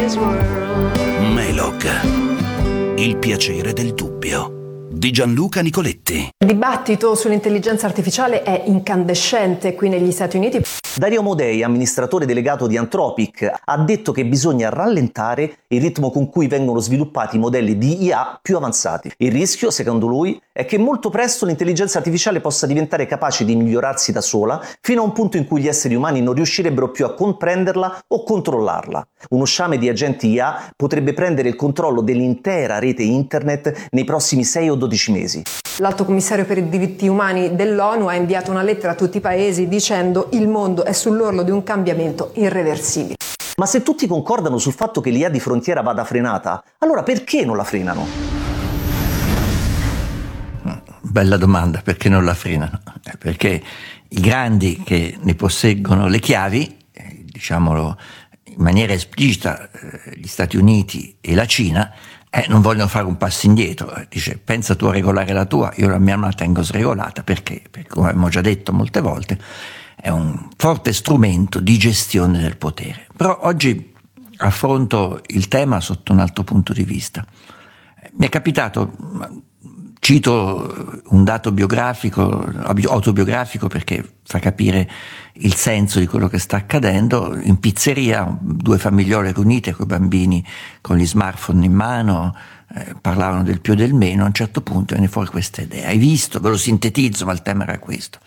his world. Melog, il piacere del dubbio, di Gianluca Nicoletti. Il dibattito sull'intelligenza artificiale è incandescente qui negli Stati Uniti. Dario Amodei, amministratore delegato di Anthropic, ha detto che bisogna rallentare il ritmo con cui vengono sviluppati i modelli di IA più avanzati. Il rischio, secondo lui, è che molto presto l'intelligenza artificiale possa diventare capace di migliorarsi da sola fino a un punto in cui gli esseri umani non riuscirebbero più a comprenderla o controllarla. Uno sciame di agenti IA potrebbe prendere il controllo dell'intera rete internet nei prossimi 6 o 12 mesi. L'Alto Commissario per i diritti umani dell'ONU ha inviato una lettera a tutti i paesi dicendo il mondo è sull'orlo di un cambiamento irreversibile. Ma se tutti concordano sul fatto che l'IA di frontiera vada frenata, allora perché non la frenano? Bella domanda, perché non la frenano? Perché i grandi che ne posseggono le chiavi, diciamolo in maniera esplicita, gli Stati Uniti e la Cina, non vogliono fare un passo indietro. Dice: pensa tu a regolare la tua, io la mia la tengo sregolata, perché come abbiamo già detto molte volte è un forte strumento di gestione del potere. Però oggi affronto il tema sotto un altro punto di vista. Mi è capitato, cito un dato autobiografico perché fa capire il senso di quello che sta accadendo. In pizzeria 2 famigliole riunite con i bambini con gli smartphone in mano, parlavano del più e del meno. A un certo punto viene fuori questa idea: hai visto? Ve lo sintetizzo, ma il tema era questo.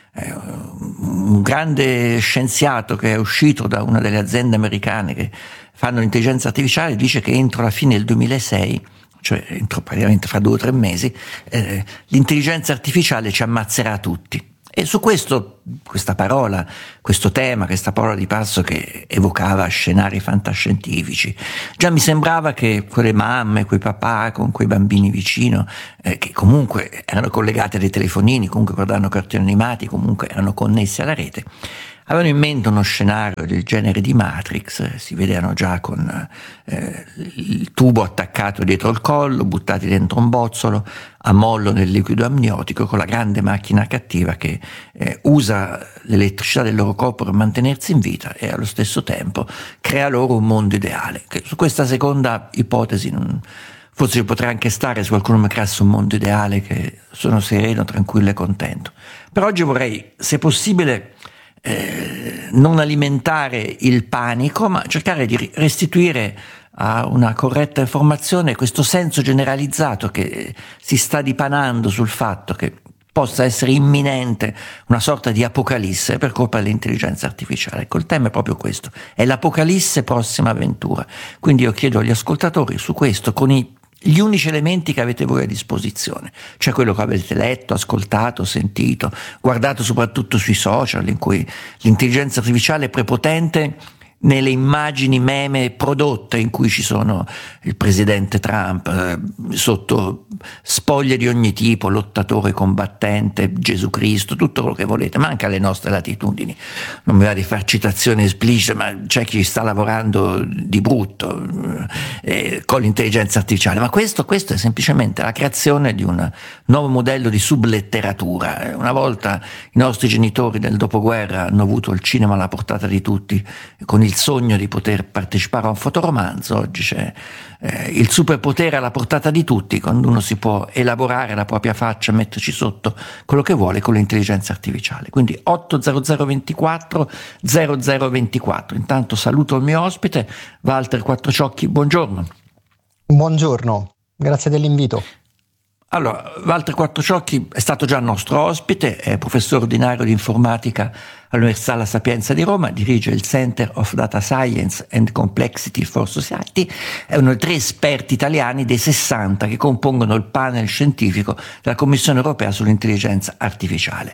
Un grande scienziato che è uscito da una delle aziende americane che fanno l'intelligenza artificiale dice che entro la fine del 2006, cioè entro praticamente fra 2 o 3 mesi, l'intelligenza artificiale ci ammazzerà tutti. E su questa parola, questo tema, questa parola di passo che evocava scenari fantascientifici, già mi sembrava che quelle mamme, quei papà con quei bambini vicino, che comunque erano collegati a dei telefonini, comunque guardavano cartoni animati, comunque erano connessi alla rete, avevano in mente uno scenario del genere di Matrix. Si vedevano già con il tubo attaccato dietro il collo, buttati dentro un bozzolo a mollo nel liquido amniotico, con la grande macchina cattiva che usa l'elettricità del loro corpo per mantenersi in vita e allo stesso tempo crea loro un mondo ideale. Che su questa seconda ipotesi forse ci potrei anche stare se qualcuno mi creasse un mondo ideale, che sono sereno, tranquillo e contento. Per oggi vorrei, se possibile, non alimentare il panico, ma cercare di restituire a una corretta informazione questo senso generalizzato che si sta dipanando sul fatto che possa essere imminente una sorta di apocalisse per colpa dell'intelligenza artificiale. Ecco, il tema è proprio questo, è l'apocalisse prossima avventura. Quindi io chiedo agli ascoltatori su questo, con gli unici elementi che avete voi a disposizione, cioè quello che avete letto, ascoltato, sentito, guardato soprattutto sui social, in cui l'intelligenza artificiale è prepotente nelle immagini meme prodotte, in cui ci sono il presidente Trump sotto spoglie di ogni tipo, lottatore combattente, Gesù Cristo, tutto quello che volete, ma anche alle nostre latitudini. Non mi va di far citazioni esplicite, ma c'è chi sta lavorando di brutto con l'intelligenza artificiale. Ma questo è semplicemente la creazione di un nuovo modello di subletteratura. Una volta i nostri genitori del dopoguerra hanno avuto il cinema alla portata di tutti, con il sogno di poter partecipare a un fotoromanzo. Oggi c'è il superpotere alla portata di tutti, quando uno si può elaborare la propria faccia, metterci sotto quello che vuole con l'intelligenza artificiale. Quindi 80024 0024. Intanto saluto il mio ospite, Walter Quattrociocchi. Buongiorno. Buongiorno, grazie dell'invito. Allora, Walter Quattrociocchi è stato già nostro ospite, è professore ordinario di informatica all'Università La Sapienza di Roma, dirige il Center of Data Science and Complexity for Society, è uno dei 3 esperti italiani dei 60 che compongono il panel scientifico della Commissione Europea sull'intelligenza artificiale.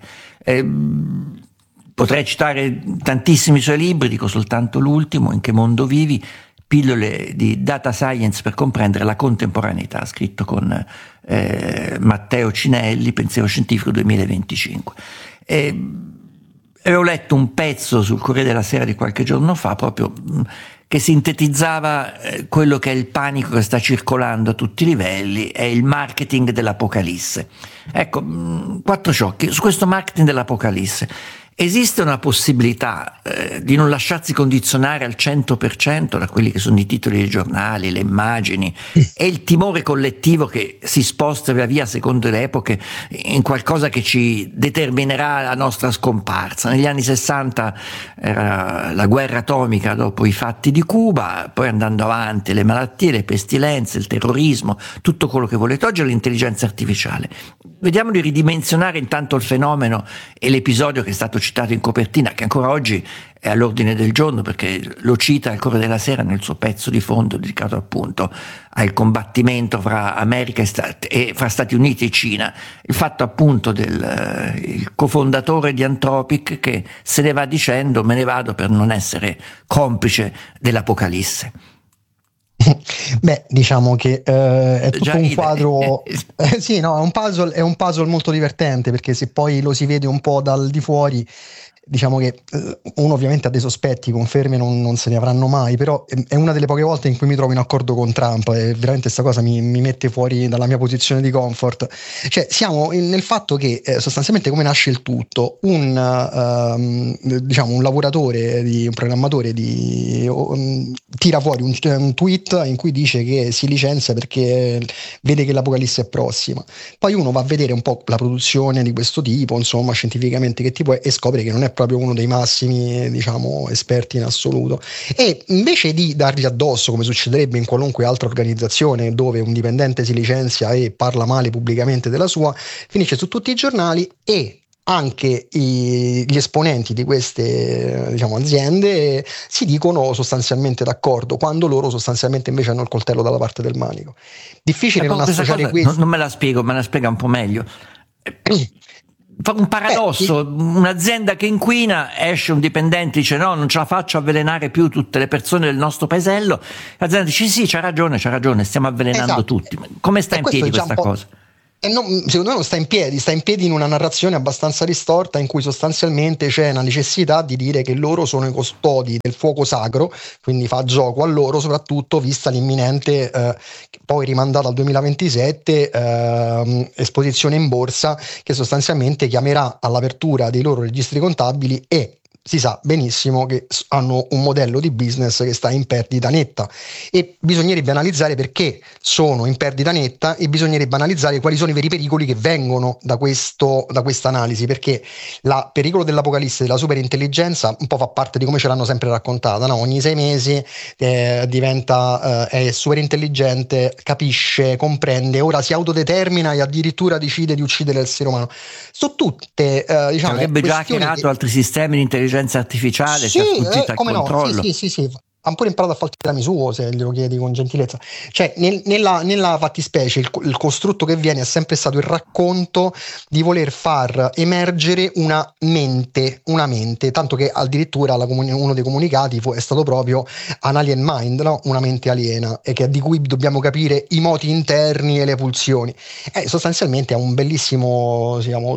Potrei citare tantissimi suoi libri, dico soltanto l'ultimo, In che mondo vivi? Pillole di data science per comprendere la contemporaneità, scritto con Matteo Cinelli, Pensiero Scientifico 2025. Avevo letto un pezzo sul Corriere della Sera di qualche giorno fa proprio che sintetizzava quello che è il panico che sta circolando a tutti i livelli, è il marketing dell'apocalisse. Ecco, Quattrociocchi, su questo marketing dell'apocalisse, Esiste una possibilità di non lasciarsi condizionare al 100% da quelli che sono i titoli dei giornali, le immagini e il timore collettivo che si sposta via via secondo le epoche in qualcosa che ci determinerà la nostra scomparsa. Negli anni 60 era la guerra atomica dopo i fatti di Cuba, poi andando avanti le malattie, le pestilenze, il terrorismo, tutto quello che volete. Oggi è l'intelligenza artificiale. Vediamo di ridimensionare intanto il fenomeno e l'episodio che è stato citato in copertina, che ancora oggi è all'ordine del giorno perché lo cita il Corriere della Sera nel suo pezzo di fondo dedicato appunto al combattimento fra America e fra Stati Uniti e Cina. Il fatto appunto del il cofondatore di Anthropic che se ne va dicendo: me ne vado per non essere complice dell'apocalisse. Beh, diciamo che è tutto un quadro, sì, no, è un puzzle molto divertente, perché se poi lo si vede un po' dal di fuori, diciamo che uno ovviamente ha dei sospetti, conferme non se ne avranno mai, però è una delle poche volte in cui mi trovo in accordo con Trump e veramente questa cosa mi mette fuori dalla mia posizione di comfort. Cioè siamo nel fatto che sostanzialmente come nasce il tutto, diciamo un lavoratore, un programmatore tira fuori un tweet in cui dice che si licenzia perché vede che l'apocalisse è prossima. Poi uno va a vedere un po' la produzione di questo tipo, insomma, scientificamente che tipo è, e scopre che non è proprio uno dei massimi, diciamo, esperti in assoluto, e invece di dargli addosso come succederebbe in qualunque altra organizzazione dove un dipendente si licenzia e parla male pubblicamente della sua, finisce su tutti i giornali, e anche gli esponenti di queste, diciamo, aziende si dicono sostanzialmente d'accordo, quando loro sostanzialmente invece hanno il coltello dalla parte del manico. Difficile non associare questo. Non me la spiego, me la spiega un po' meglio. Fa un paradosso, un'azienda che inquina, esce un dipendente e dice no, non ce la faccio avvelenare più tutte le persone del nostro paesello, l'azienda dice sì, c'ha ragione, stiamo avvelenando tutti. Come sta in piedi questa cosa? Secondo me non sta in piedi in una narrazione abbastanza ristorta, in cui sostanzialmente c'è la necessità di dire che loro sono i custodi del fuoco sacro, quindi fa gioco a loro, soprattutto vista l'imminente, poi rimandata al 2027, esposizione in borsa, che sostanzialmente chiamerà all'apertura dei loro registri contabili, e si sa benissimo che hanno un modello di business che sta in perdita netta, e bisognerebbe analizzare perché sono in perdita netta, e bisognerebbe analizzare quali sono i veri pericoli che vengono da questa analisi, perché il pericolo dell'apocalisse della superintelligenza un po' fa parte di come ce l'hanno sempre raccontata, no? Ogni 6 mesi diventa è superintelligente, capisce, comprende, ora si autodetermina e addirittura decide di uccidere l'essere umano. Sono tutte diciamo, avrebbe già hackerato altri sistemi di intelligenza artificiale, sì, si è sfuggita al controllo. Sì. Ha pure imparato a fare il tiramisù, se glielo chiedi con gentilezza. Cioè, nella fattispecie, il costrutto che viene è sempre stato il racconto di voler far emergere una mente, tanto che addirittura uno dei comunicati è stato proprio an alien mind, no? Una mente aliena, e di cui dobbiamo capire i moti interni e le pulsioni. Sostanzialmente è un bellissimo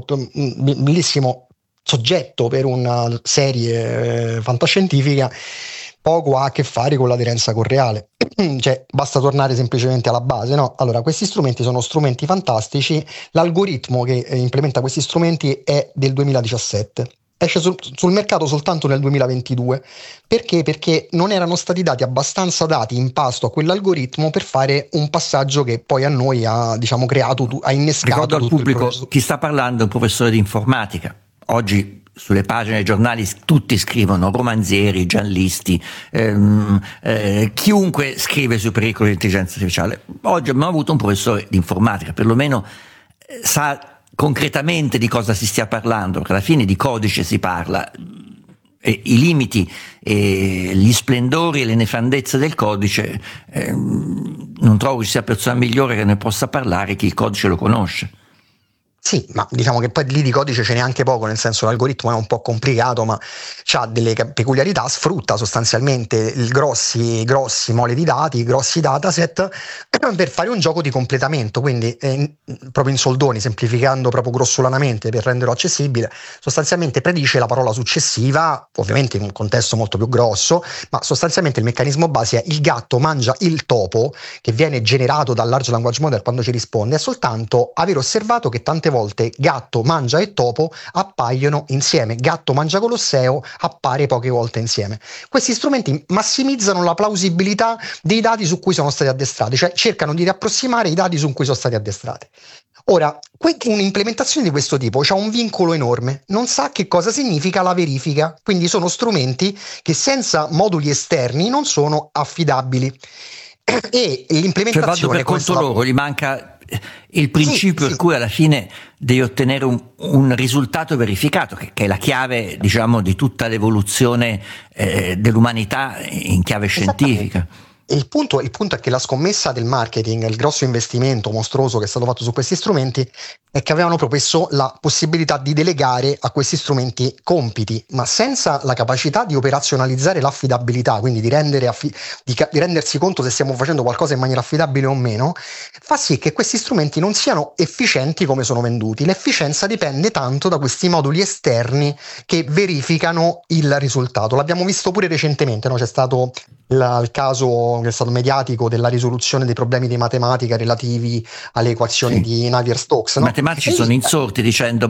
soggetto per una serie fantascientifica. Poco ha a che fare con l'aderenza con reale, cioè basta tornare semplicemente alla base, no? Allora, questi strumenti sono strumenti fantastici, l'algoritmo che implementa questi strumenti è del 2017, esce sul mercato soltanto nel 2022, perché non erano stati dati abbastanza dati in pasto a quell'algoritmo per fare un passaggio che poi a noi ha, diciamo, ha innescato. Ricordo al pubblico, chi sta parlando è un professore di informatica. Oggi sulle pagine dei giornali tutti scrivono, romanzieri, giallisti, chiunque scrive sui pericoli dell'intelligenza artificiale. Oggi abbiamo avuto un professore di informatica, perlomeno sa concretamente di cosa si stia parlando, perché alla fine di codice si parla. E i limiti e gli splendori e le nefandezze del codice, non trovo ci sia persona migliore che ne possa parlare chi il codice lo conosce. Sì, ma diciamo che poi lì di codice ce n'è anche poco, nel senso l'algoritmo è un po' complicato, ma ha delle peculiarità, sfrutta sostanzialmente grossi mole di dati, grossi dataset per fare un gioco di completamento, quindi proprio in soldoni, semplificando proprio grossolanamente per renderlo accessibile, sostanzialmente predice la parola successiva, ovviamente in un contesto molto più grosso, ma sostanzialmente il meccanismo base è: il gatto mangia il topo, che viene generato dal large language model quando ci risponde, è soltanto aver osservato che tante volte gatto mangia e topo appaiono insieme, gatto mangia Colosseo appare poche volte insieme. Questi strumenti massimizzano la plausibilità dei dati su cui sono stati addestrati, cioè cercano di riapprossimare i dati su cui sono stati addestrati. Ora, un'implementazione di questo tipo ha un vincolo enorme, non sa che cosa significa la verifica, quindi sono strumenti che senza moduli esterni non sono affidabili. E l'implementazione... Cioè, per conto loro gli manca il principio per cui alla fine devi ottenere un risultato verificato, che è la chiave, diciamo, di tutta l'evoluzione dell'umanità in chiave scientifica. Il punto è che la scommessa del marketing, il grosso investimento mostruoso che è stato fatto su questi strumenti, è che avevano promesso la possibilità di delegare a questi strumenti compiti, ma senza la capacità di operazionalizzare l'affidabilità, quindi di rendersi conto se stiamo facendo qualcosa in maniera affidabile o meno, fa sì che questi strumenti non siano efficienti come sono venduti. L'efficienza dipende tanto da questi moduli esterni che verificano il risultato. L'abbiamo visto pure recentemente, no? C'è stato il caso che è stato mediatico della risoluzione dei problemi di matematica relativi alle equazioni di Navier-Stokes. No? I matematici sono insorti dicendo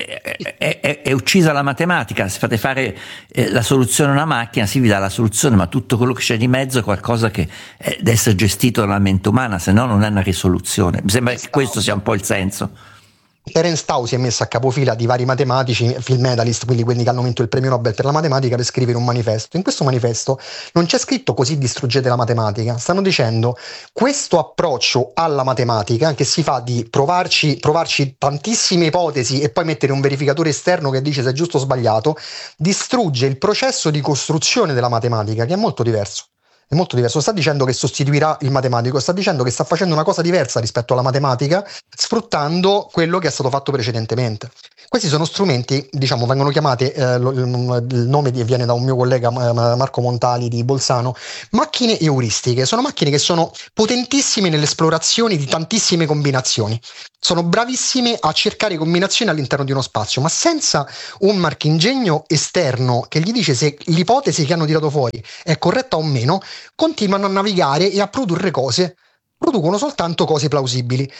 è uccisa la matematica, se fate fare la soluzione a una macchina si vi dà la soluzione, ma tutto quello che c'è di mezzo è qualcosa che deve essere gestito dalla mente umana, se no non è una risoluzione. Mi sembra che questo sia un po' il senso. Terence Tao si è messo a capofila di vari matematici, field medalist, quindi quelli che hanno vinto il premio Nobel per la matematica, per scrivere un manifesto. In questo manifesto non c'è scritto così distruggete la matematica, stanno dicendo questo approccio alla matematica che si fa di provarci tantissime ipotesi e poi mettere un verificatore esterno che dice se è giusto o sbagliato, distrugge il processo di costruzione della matematica, che è molto diverso. È molto diverso, sta dicendo che sostituirà il matematico, sta dicendo che sta facendo una cosa diversa rispetto alla matematica, sfruttando quello che è stato fatto precedentemente. Questi sono strumenti, diciamo, vengono chiamati, il nome viene da un mio collega Marco Montali di Bolzano, macchine euristiche. Sono macchine che sono potentissime nell'esplorazione di tantissime combinazioni. Sono bravissime a cercare combinazioni all'interno di uno spazio, ma senza un marchingegno esterno che gli dice se l'ipotesi che hanno tirato fuori è corretta o meno, continuano a navigare e a produrre cose. Producono soltanto cose plausibili.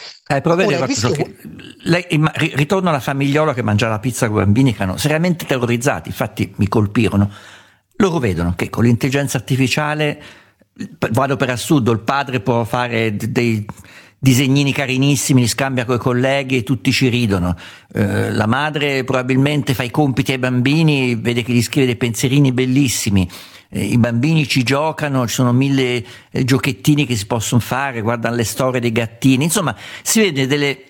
Ritorno alla famigliola che mangiava la pizza con i bambini che erano seriamente terrorizzati, infatti mi colpirono. Loro vedono che con l'intelligenza artificiale, vado per assurdo, il padre può fare dei disegnini carinissimi, li scambia coi colleghi e tutti ci ridono. La madre probabilmente fa i compiti ai bambini, vede che gli scrive dei pensierini bellissimi. I bambini ci giocano, ci sono 1000 giochettini che si possono fare, guardano le storie dei gattini, insomma si vede delle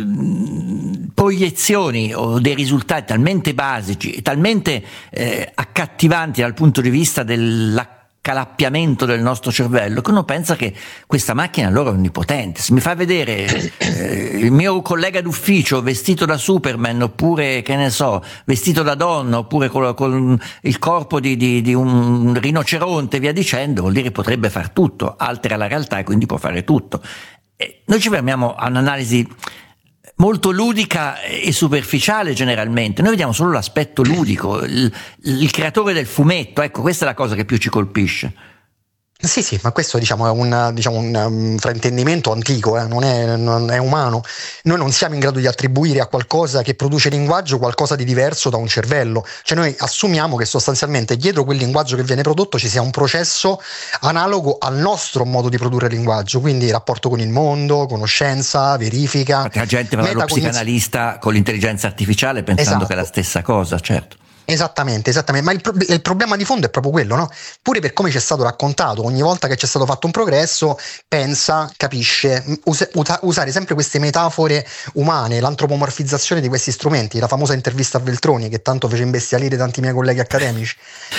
proiezioni o dei risultati talmente basici e talmente accattivanti dal punto di vista dell'accalappiamento del nostro cervello che uno pensa che questa macchina allora è onnipotente. Se mi fa vedere il mio collega d'ufficio vestito da Superman, oppure che ne so, vestito da donna, oppure con il corpo di un rinoceronte, via dicendo, vuol dire che potrebbe far tutto, altera la realtà e quindi può fare tutto. Noi ci fermiamo a un'analisi molto ludica e superficiale generalmente, noi vediamo solo l'aspetto ludico, il creatore del fumetto, ecco, questa è la cosa che più ci colpisce. Sì, ma questo diciamo è un fraintendimento antico, non è umano. Noi non siamo in grado di attribuire a qualcosa che produce linguaggio qualcosa di diverso da un cervello. Cioè noi assumiamo che sostanzialmente dietro quel linguaggio che viene prodotto ci sia un processo analogo al nostro modo di produrre linguaggio, quindi rapporto con il mondo, conoscenza, verifica. Perché la gente va dallo psicanalista con l'intelligenza artificiale pensando che è la stessa cosa, certo. Esattamente, ma il problema di fondo è proprio quello, no? Pure per come ci è stato raccontato, ogni volta che c'è stato fatto un progresso, pensa, capisce, usare sempre queste metafore umane, l'antropomorfizzazione di questi strumenti, la famosa intervista a Veltroni che tanto fece imbestialire tanti miei colleghi accademici.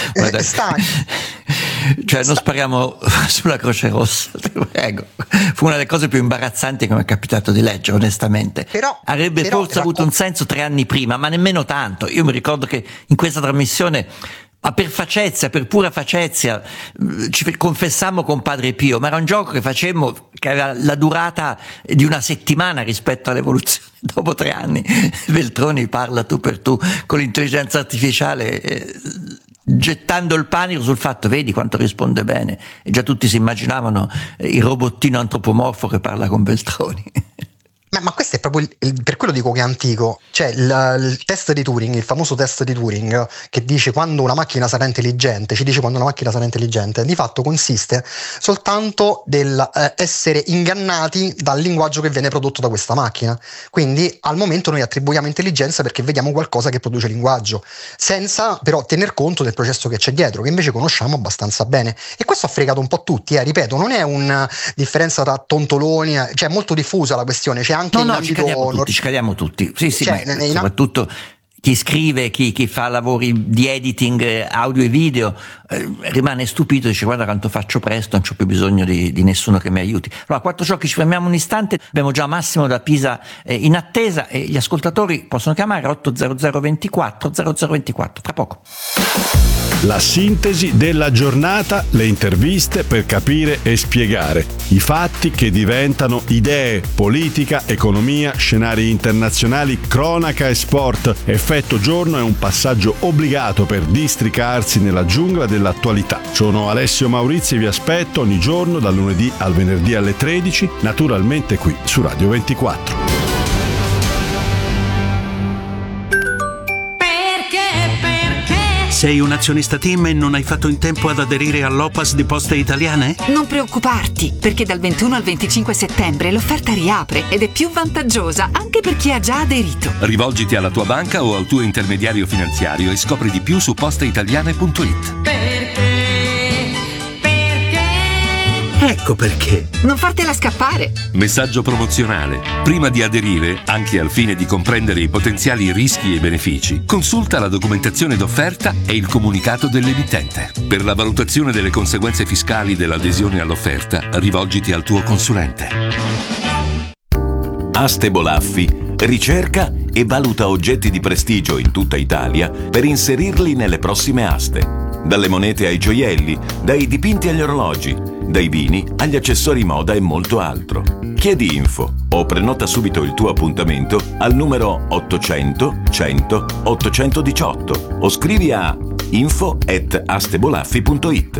Cioè non spariamo sulla Croce Rossa, prego. Fu una delle cose più imbarazzanti che mi è capitato di leggere, onestamente. Avrebbe forse avuto un senso 3 anni prima, ma nemmeno tanto. Io mi ricordo che in questa trasmissione, ma per pura facezia, ci confessammo con Padre Pio, ma era un gioco che facemmo che aveva la durata di una settimana rispetto all'evoluzione. Dopo 3 anni Veltroni parla tu per tu con l'intelligenza artificiale, gettando il panico sul fatto, vedi quanto risponde bene, e già tutti si immaginavano il robottino antropomorfo che parla con Veltroni. Ma questo è proprio per quello dico che è antico, cioè il test di Turing, il famoso test di Turing che dice quando una macchina sarà intelligente, ci dice quando una macchina sarà intelligente, di fatto consiste soltanto del essere ingannati dal linguaggio che viene prodotto da questa macchina. Quindi al momento noi attribuiamo intelligenza perché vediamo qualcosa che produce linguaggio, senza però tener conto del processo che c'è dietro, che invece conosciamo abbastanza bene. E questo ha fregato un po' tutti, ripeto, non è una differenza tra tontoloni, cioè è molto diffusa la questione, c'è anche ci cadiamo tutti. Sì, cioè, ma soprattutto chi scrive, chi fa lavori di editing audio e video rimane stupito e dice guarda quanto faccio presto, non c'ho più bisogno di nessuno che mi aiuti. Allora, Quattro Ciocchi, ci fermiamo un istante, abbiamo già Massimo da Pisa in attesa e gli ascoltatori possono chiamare 800 24 0024 tra poco. La sintesi della giornata, le interviste per capire e spiegare i fatti che diventano idee, politica, economia, scenari internazionali, cronaca e sport. Effetto giorno è un passaggio obbligato per districarsi nella giungla dell'attualità. Sono Alessio Maurizi e vi aspetto ogni giorno dal lunedì al venerdì alle 13, naturalmente qui su Radio 24. Sei un azionista TIM e non hai fatto in tempo ad aderire all'OPAS di Poste Italiane? Non preoccuparti, perché dal 21 al 25 settembre l'offerta riapre ed è più vantaggiosa anche per chi ha già aderito. Rivolgiti alla tua banca o al tuo intermediario finanziario e scopri di più su posteitaliane.it. Ecco perché. Non fartela scappare. Messaggio promozionale. Prima di aderire, anche al fine di comprendere i potenziali rischi e benefici, consulta la documentazione d'offerta e il comunicato dell'emittente. Per la valutazione delle conseguenze fiscali dell'adesione all'offerta, rivolgiti al tuo consulente. Aste Bolaffi ricerca e valuta oggetti di prestigio in tutta Italia per inserirli nelle prossime aste. Dalle monete ai gioielli, dai dipinti agli orologi, dai vini agli accessori moda e molto altro. Chiedi info o prenota subito il tuo appuntamento al numero 800 100 818 o scrivi a info@astebolaffi.it.